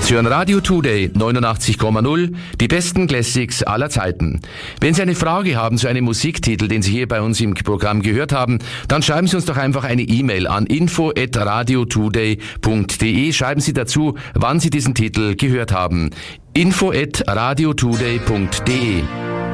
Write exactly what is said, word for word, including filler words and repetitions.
Sie hören Radio Today neunundachtzig Komma null, die besten Classics aller Zeiten. Wenn Sie eine Frage haben zu einem Musiktitel, den Sie hier bei uns im Programm gehört haben, dann schreiben Sie uns doch einfach eine E-Mail an info at radiotoday punkt de. Schreiben Sie dazu, wann Sie diesen Titel gehört haben. info at radiotoday punkt de.